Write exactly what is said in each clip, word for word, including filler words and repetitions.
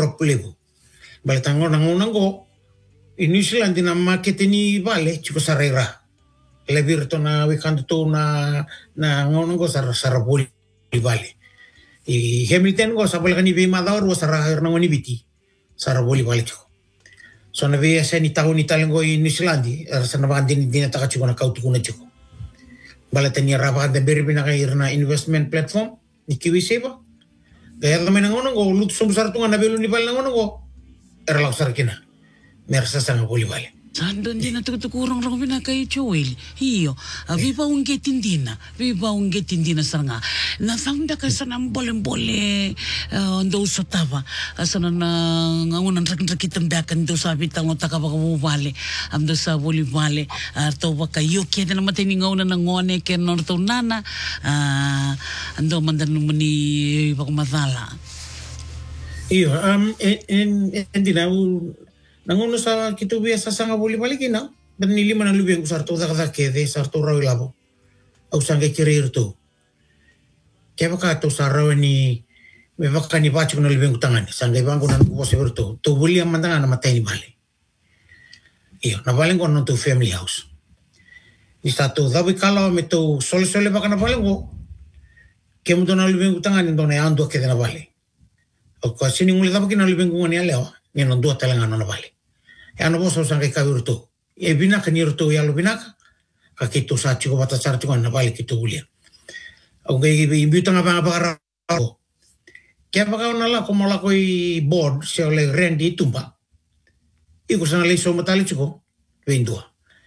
drop lebu. Bale tango nangunang go, in New Zealand na market ni bale, chiko sarera. Lebir to na wikanto to na na ngunang go sar sarabuli bale. I Hamilton go sabal kani be madawar go sarahir na ngoni biti. Sarabuli bale chiko. So na be sa ni tahu ni talengo in New Zealand, er sa na bakan din din taka chiko na kautu kuna chiko. Bale tani rabakan de beri pinakair na investment platform ni KiwiSaver. Gaya kami nangunang go lut sumsar tunga na belu ni bale nangunang go. Era lausar kina. Merasa sangat boleh bale. Sandan din at kurang rang pinakay Joel. Iyo, viva un getindina, viva un getindina saranga. Nasanda ka sa nang boleh-boleh ando sa tava. Asa na ngangunan rakin-rakitan bakan do sa bitang o taka baka bubale. Amdo sa boleh bale. Arto baka yuki na naman tiningaw na nangone ken norto nana. Ando mandan numani baka madala. Iyo, um, hindi na nanguno sa kito biasa sanga boleh balikin na. Benili mana lubeng usar to dak kede sarto rawi labo. Au sanga kirir to. Kaya baka to sa rawi ni me baka ni bacu na lubeng utangan. Sanga ibang ko na ko seber to. To buli ang mandanga na matay ni bali. Iyo, na balen ko no to family house. Ni sa to dawi kala me to sole sole baka na balen ko. Kaya mo to na lubeng utangan ndo na ando kede na bali. O ko sini nguli dawi kina lubeng ko ni aleo. Ni no dua talangan na bali. Ya no boso sang kay kabirto. E binaka ni rto ya lo binaka. Ka kito sa chiko bata sar chiko na bali kito bulia. Au gay imbuta nga banga bakara. Kaya baka na la como la koi board se ole rendi tumba. Iko sana le so matali chiko vendua.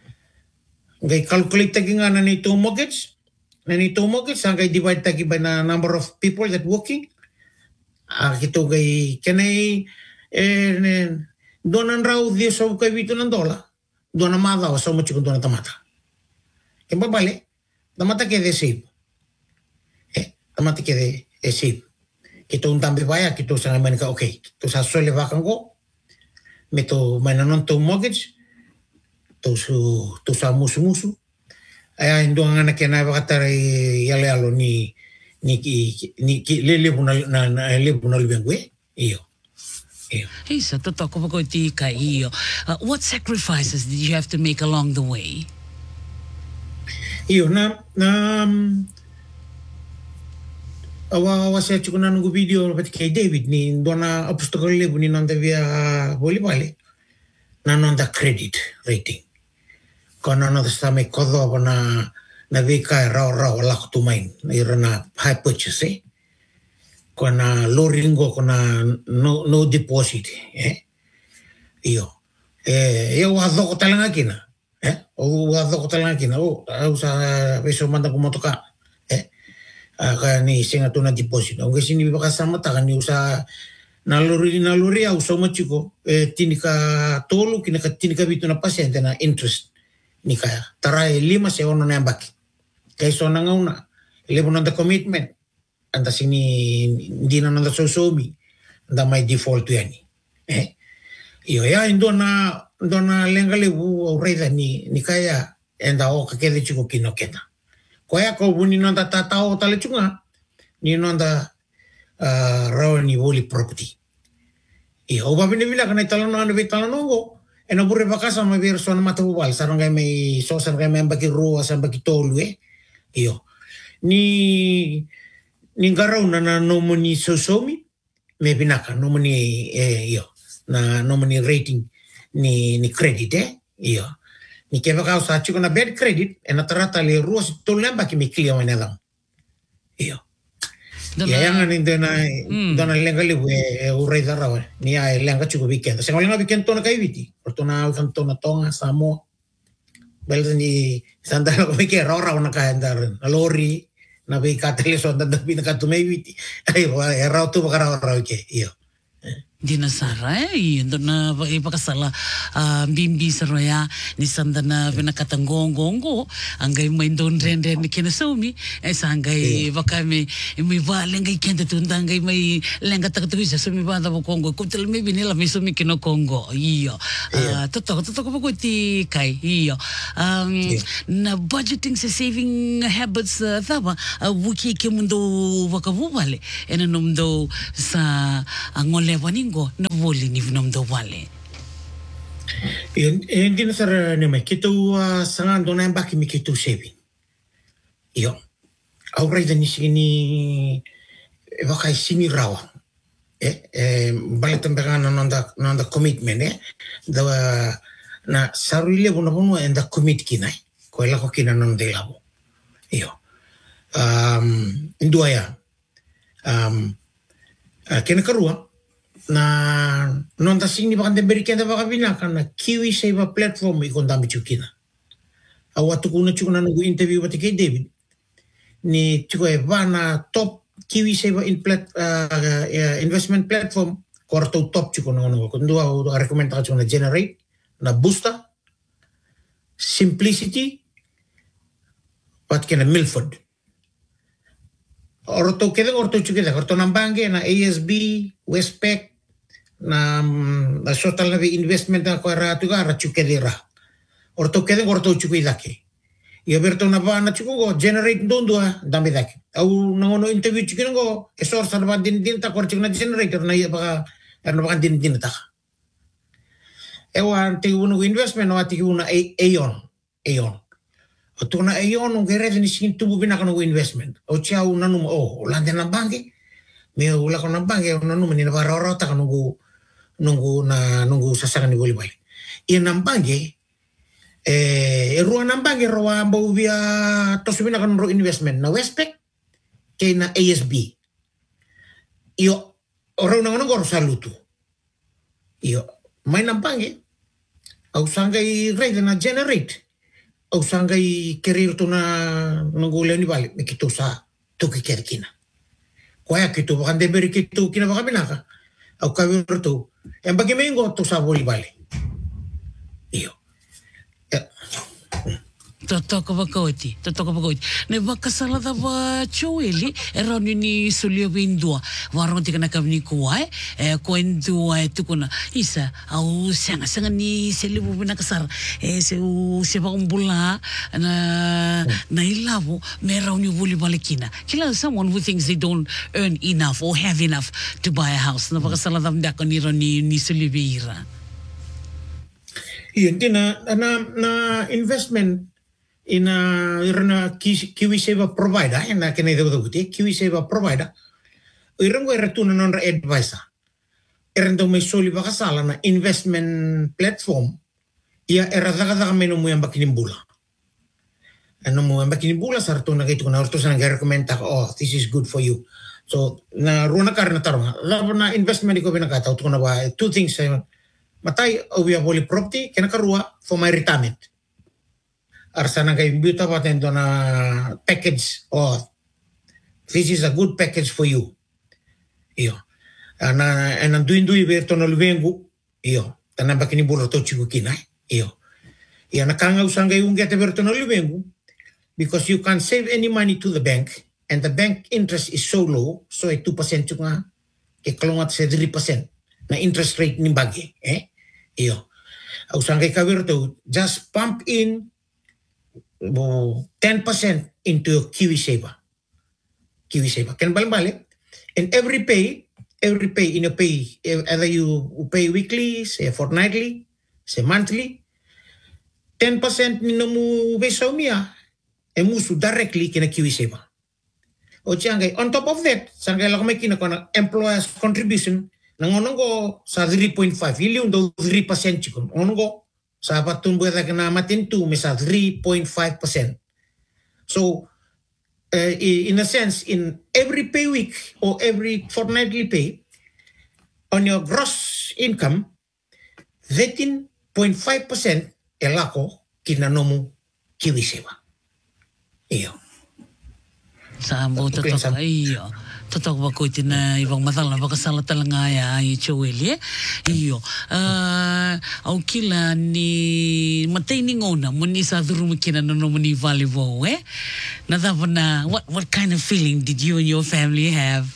Gay calculate tagi nga na ni two mortgage. Na ni two mortgage sang kay divide tagi by na number of people that working. Ah kito gay kanay eh donan raw dia so kay bito ng dola. Dona mada o so mo chikon dona tamata. Kemba bale, tamata ke de sip. Eh, tamata ke de e sip. Kito un tambe baya kito sa ngayon ka okay. Kito sa sole bakang ko. Meto mananon to mortgage. To su to sa musu musu. Aya indo nga na kena bakatar yale alo ni ni ni lele buna na lele buna lubengwe. Iyo. Hey, so to talk about tika iyo. What sacrifices did you have to make along the way? Iyo na na um, awa awa sa chuko na nungu video pati kay David ni dona apostol lebu ni nanda via volleyball na nanda credit rating. Kono na sa may kodo na na vika raw raw la kutumain na irana high purchase eh. Kona low ringo kona no no deposit eh iyo eh eu ado ko talanga kina eh o ado ko talanga kina o usa beso manda ko motoka eh aka ni singa tuna deposit o sini baka sama ta ni usa na lori na lori au so machiko eh tinika tolu kina ka tinika bitu na pasyente na interest nika tarai lima se ono na baki kay so na ngauna ilebo na commitment anda sini hindi na nanda sosomi anda may default yan eh iyo ya indo na indo na lengale bu reda ni ni kaya enda o kakede chiko kinoketa koya ko buni nanda tatao tale chunga ni nanda uh, raw ni woli property iyo ba binibila kana talon na be talon ngo eno burre bakasa may verso na matubal sarong kay may so sarong kay may baki ruwa sa baki tolu eh iyo ni Ningaraw na na nomoni sosomi me binaka nomoni eh iyo na nomoni rating ni ni credit eh iyo ni kaya ka sa chiko na bad credit e na tarata le ruos to lamba ki mi clear na lang iyo ya yang ani dena dona lenga le e urei da rawa ni ai lenga chiko weekend se ngolenga weekend to na kay viti porto na kan to na tonga samo bel ni sandalo ko ke rawa na kay andar na lori na be katele so da bina ka tumay witi ay era tu bakara raw ke iyo di nasara eh indo na ipakasala uh, bimbi saroya ni sanda na pinakatanggong-gongo angay may don ren ren ni kinasumi eh sangay baka may may baleng kay kenda tunda angay may lenga takatuwi sa sumi banda mo Kongo kutel may binila may sumi kino Kongo iyo uh, totoo totoo ko ti kay iyo um, na budgeting sa saving habits uh, taba uh, wuki kimundo wakabubale enanum do sa angolewani ingo na voli ni vinom do wale. Hindi na sar ni mai kitu sangan do na baki mi kitu saving. Iyo. Aurai da ni sini wakai sini rawa. Eh, eh balitan bengana nonda nonda commitment eh. Da na saruile bona bona enda commit kinai. Ko ela ko kina non de labo. Iyo. Um indua ya. Um uh, kena karua na non ta sini bakan deberi kenda baka binaka na KiwiSaver platform ikon dami chukina. Awatu kuna chukuna nugu interview bati kay David ni chuko e bana top KiwiSaver in plat, uh, uh, investment platform korto top chuko na ngono ko ndua o recommend ka chukuna Generate na Booster Simplicity pat kena Milford. Orto keda orto chukida orto nambange na A S B Westpac na na total na investment na ko ra tuga ra chukedira orto keda orto chukida ke ia berto na ba na chuko Generate ndondua dami dake au nangono interview chukina go esor sa ba din din ta kor chukna generator na ia baka erno baka din din ta ewa te uno investment no ati una Aeon Aeon o tuna Aeon un gere ni sin tubu bina kono investment o chia una num o lande na bangi me ula kono bangi una num ni na baroro ta kono nunggu na nunggu sasangan ni boli bali ia na bangi eh e ruang na bangi roa mbau via to subina kono investment na Westpac ke na A S B io ora una ngono gor salutu io mai na bangi au sangai rede na Generate au sangai kerir tu na nunggu ni balik me kitu sa tu ki kina koya kitu bakan deberi kitu kina baka binaka au kawir tu yang bagi minggu tu sa boli balik iyo Totoko bakoti, totoko bakoti. Ne bakasala da ba choeli era ni sulia windua. Warong tika na kami kuai eh koendua itu kuna isa au sanga sanga ni selibu bina kasar eh se u se ba umbula na na ilavo mera ni buli balekina. Kila someone who thinks they don't earn enough or have enough to buy a house. Na bakasala da mda ni ni ni sulia ira. Iya, na na na investment ina irna KiwiSaver provider ina kena itu betul betul KiwiSaver provider irang gue retuna non advisor irang tu mesoli bakasala na investment platform ia era daga daga menu mu yang bakini bula anu mu yang bakini bula sartu na gitu na orto sana gaya rekomenda oh this is good for you so na runa karena tarunga lalu na investment iko bina kata utuk na ba two things matai obia boli property kena karua for my retirement arsana kay buta paten do na package oh this is a good package for you iyo ana ana duindu iberto no luvengu iyo tanan bakini burro to chiku kinai iyo iya na kanga usanga yung gete berto no luvengu because you can't save any money to the bank and the bank interest is so low so ay two percent chunga ke kalongat sa three percent na interest rate ni bagi eh iyo usanga ka berto just pump in ten percent into your KiwiSaver. KiwiSaver. Can balik-balik. And every pay, every pay in a pay, either you pay weekly, say fortnightly, say monthly, ten percent ni namu besaw miya, e musu directly kina KiwiSaver. O changay, on top of that, sangay lang may kinakona employer's contribution, nangonong ko sa three point five, iliyon daw three percent chikon. Nangonong ko, sa patun buat na matin tu misal three point five percent. So uh, in a sense in every pay week or every fortnightly pay on your gross income thirteen point five percent elako kinanomu KiwiSaver. Iyo. Sambo totoo iyo. Totoo ba ko itina ibang matal na bakasala talanga ya ichoweli iyo uh, au kila ni matay ni ngona muni sa durumikina no muni volleyball eh na what what kind of feeling did you and your family have?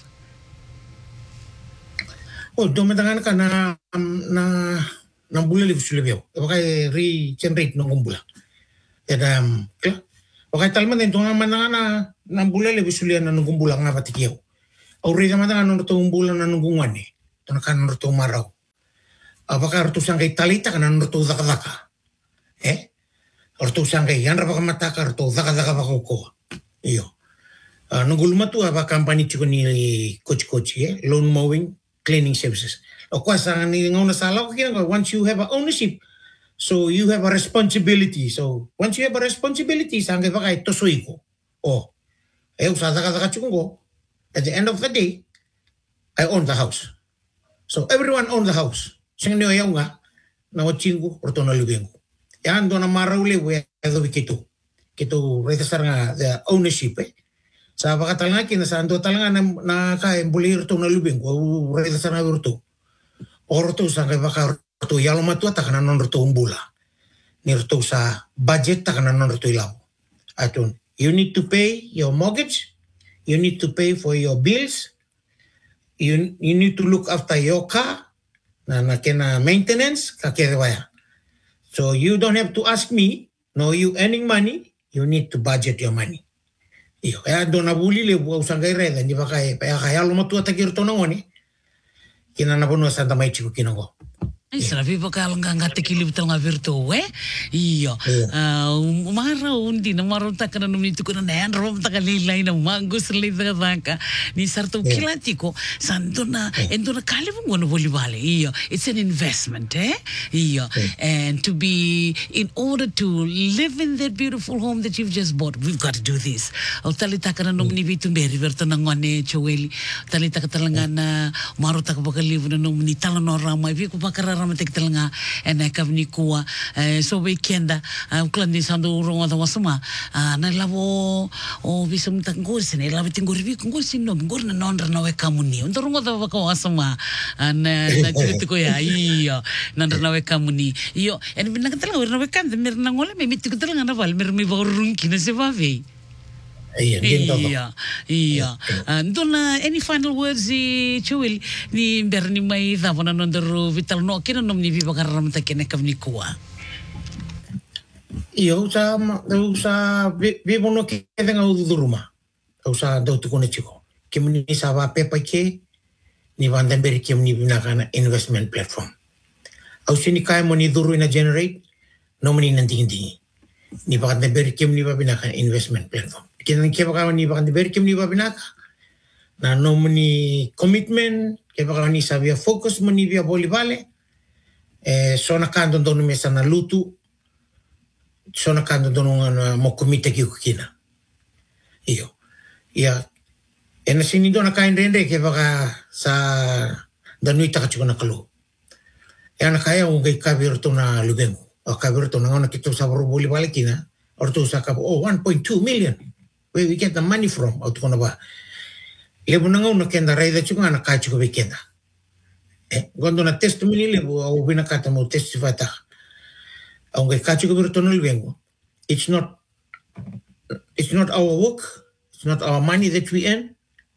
Oh dumatangan ka na na nang bula liv sulibyo bakay re-generate nung kumbula kada bakay talman din tunga man na nang bula liv sulian nung kumbula nga patikiyaw Aurita mata kan orang tu bulan nanu gungwan ni, tuna kan roto marau. Apakah roto sangkai talita kan roto daka daka. Eh? Roto sangkai yan rapa kamataka roto daka daka bakoko. Iyo. Uh, nunguluma tu apa company cuko ni coach-coach eh? Lawn mowing, cleaning services. O kwa sa ni ngona sala ko kina once you have a ownership, so you have a responsibility. So once you have a responsibility, sangkai bakai tosoi ko. Oh, eh usa daka daka cuko ko. At the end of the day, I own the house. So everyone own the house. Sing niyo yung nga na watchingu orto na lubengu. Yan do na marauli we edo kito. Kito register nga the ownership eh. Sa pagkatalanga kina sa ando talanga na, na kay bulir to na lubengu o register na orto. Orto sa kay baka orto yalo matua ta kana non orto umbula. Ni orto sa budget ta kana non orto ilaw. Atun, you need to pay your mortgage, you need to pay for your bills. You, you need to look after your car, na na kena maintenance, kakirewaya. So you don't have to ask me, no, you earning money, you need to budget your money. Iyo, kaya doon nabuli le buwa usang kay reda, di ba kaya, kaya kaya lumatua takirto na ngoni, kina napuno sa tamay chiko kinango. Ay, sarabi pa ka lang nga tikilib ito nga virto, eh? Iyo. Umaraw, hindi na marunta ka na numito ko na nayan, rom ta kalilay na mangus rin na ka ni sarto kilati ko, santo na, endo na kalibong wano bolibali. Iyo. It's an investment, eh? Iyo. And to be, in order to live in that beautiful home that you've just bought, we've got to do this. O talita ka na numnibito, beri virto na ngone, choweli. Talita ka talaga na, maruta ka pa kalibong na numni, talanoramay, vi ko pa karara matik talanga ena kavni kuwa so weekenda uklan di sandu urong ada wasuma na lavo o bisum tanggur sene lavo tinggur bi kunggur sinno ngor na non na we kamuni untuk urong ada waka wasuma na na jitu ko ya iyo na na we kamuni iyo en binang talanga na we kan mir na ngole me mitik talanga na val mir mi borung kina se vave. Iya, iya, iya. Dona, any final words si Chuil ni berni may tapon na nondoro vital no kina nom ni viva karam ta kene kavni kuwa. Iyo sa sa vivo no kede nga uduruma. Usa do tu kone chiko. Kimni sa va pepa ke ni vanda beri kimni binakana investment platform. Au sini kay mo ni duru na generate no mani nanti hindi. Ni vanda beri kimni va binakana investment platform. Kina kaya baka ni baka ni beri kim ni babinaka na no mani commitment kaya baka ni sabia focus mani via volleyball eh so na kando dono mesa na lutu so na kando dono na mo komite ki kina iyo ya ena sini do na kain rende kaya baka sa danui taka chiko na kalu ya na kaya ungai kabir to na lugengu o kabir to na ngona kito sa volleyball kina or to sa kabo oh one point two million. Where we get the money from out kono ba lebu nanga una kenda raida chuka na ka chuka weekenda eh gondo na testimony lebu au bina kata mo testify ta au ngai ka chuka virtual vengo it's not it's not our work, it's not our money that we earn,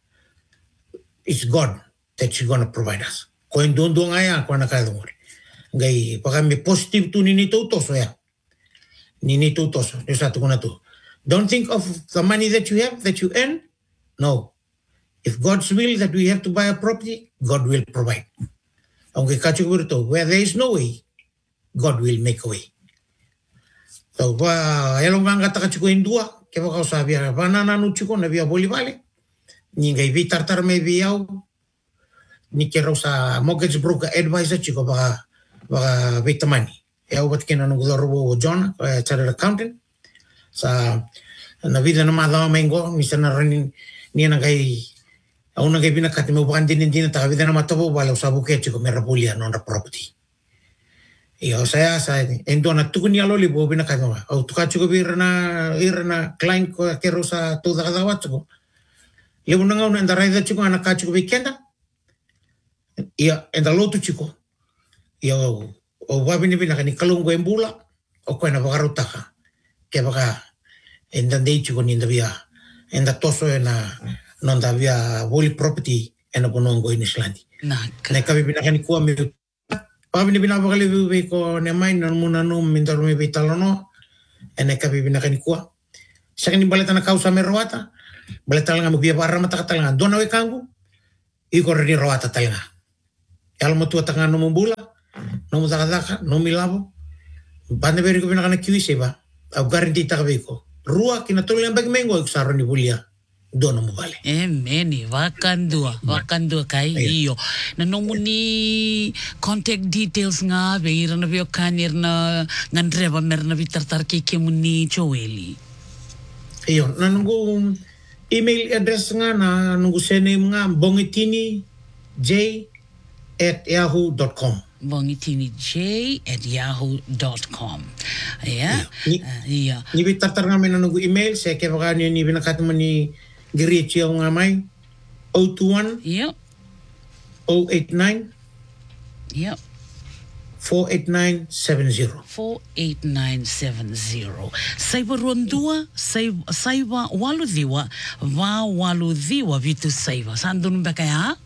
it's God that is going to provide us ko endo ndo ngaya ko na ka dongore ngai paka me positive tu ni ni to to so ya ni ni to to so yo sa tu kona tu. Don't think of the money that you have, that you earn. No. If God's will that we have to buy a property, God will provide. Aunque kacho burto, where there is no way, God will make a way. So, pa, ayalong nga kata kacho ko indua, kaya baka sabi, banana nucho ko na via bolivale, ni ngay vi tartar may viyaw, ni kero sa mortgage broker advisor, chiko baka, baka vita money. Kaya ubat kinanong gudaro John, chartered accountant, sa na vida na madama mengo misa na rin niya na kay ako na kay binakati mo bukan din din ta vida na matabo wala sa buket ko mera pulia non property iyo saya sa endo na tukun ya loli bo binakati mo au tukachu ko bir na ir na client ko kero sa to da dawat ko lebu na ngau na ndarai da chiko na kachu ko weekenda iya enda lotu chiko iyo o wabini binakani kalungo embula o ko na bagarutaka que baka enda deichu con inda via enda toso na non da via voli property ena bonongo in Islandi na kabi binakani ko mi pa bini binabakali bi ko ne mai non muna no mindar mi bitalono ena kabi binakani ko sakini baleta na kausa me roata baleta nga mo via barra mata katanga dona we kangu i ko ri roata talanga Kalma tua tanga no mbula, no mutakataka, no milabo. Banda beri ko pinakana kiwise ba? Au garanti takabiko. Rua kina tolu yang bagi mengo ikusaro ni bulia. Dono mo vale. Emeni, wakandua, wakandua kai iyo. Na nomuni contact details nga, beira na biyo kanir na ngandreba mer na bitartar kike muni Joeli. Iyo, na nunggu email address nga na nunggu surname nga bongitini j at yahoo dot com. bongitini j at yahoo dot com. Yeah. Ni, uh, yeah. Ni bitartar nga may na nunggu email, sa kaya baka ni binakat mo ni Girichi ang amay zero two one Yep. zero eight nine Yep. four eight nine seven zero. four eight nine seven zero. Saiba rondua, saiba, saiba waludiwa, va waludiwa vitu saiba. Sandun ba kaya?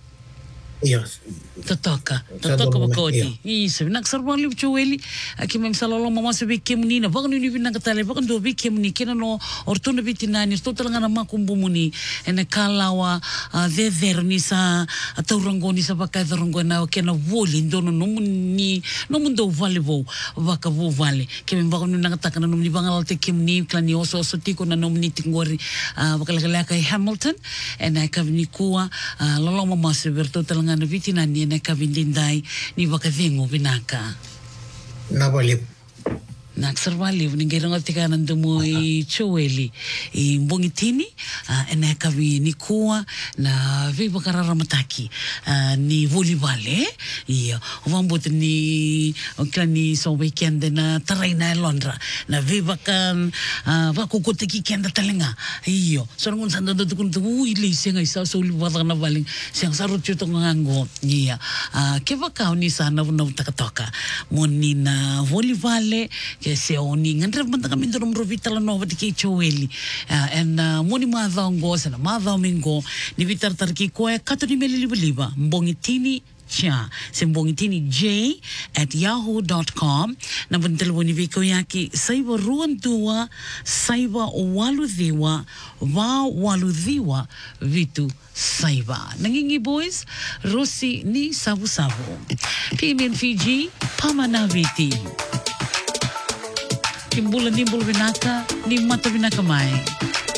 Yes. Totoka, totoka bakodi. Isso, nagsarwali Joeli, aqui mesmo salalo mama se bike menina, baka ni ni nakatale, baka do bike menina, kena no ortuna bitinani, sto talanga na makumbu muni, ene kalawa de verni sa taurango ni sa baka taurango na kena woli ndono no muni, no mundo vale vo, baka vo vale. Kemi baka ni nakataka na no muni bangal te kemni klani oso oso tiko na no muni tingori baka lagala kay Hamilton, ene kavni kuwa lalo mama se berto talanga na bitinani na kavindindai ni bakavingo binaka. Nabalip. Nagsarwali, ningira nga tika nandumo i Joeli, i Bongitini, ena kavi ni kuwa na viva kararamataki ni volleyball, iya, wambut ni klani so weekend na taray na Londra, na viva kan vakukutiki kenda talinga, iyo, so nung sanda doon kung uy, lisi nga isa, so liwata na baling, siyang sarot yung ngango, iya, kiva ka ni sana na takatoka, muni na volleyball, kasi oni ngandre banda kami doon rovita la nova di kay Joeli and moni madongo sa madongo ni vitar tarki ko kato ni meliliba Bongitini cha Bongitini j at yahoo dot com na bandalwo ni viko yaki saiba ruan tua saiba waludiwa wa waludiwa vitu saiba nangingi boys Rosi ni sabu-sabu P M N Fiji pamanaviti Timbulan nimbul binaka, ni mata binaka mai.